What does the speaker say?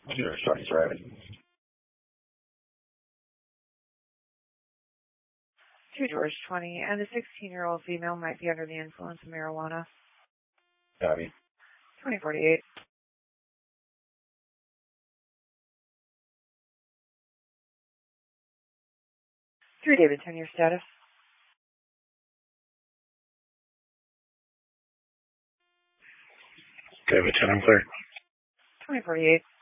Sure, sorry, right. 2 George 20, and the 16-year-old female might be under the influence of marijuana. Copy. 2048. 3 David 10, your status. David 10, I'm clear. 2048.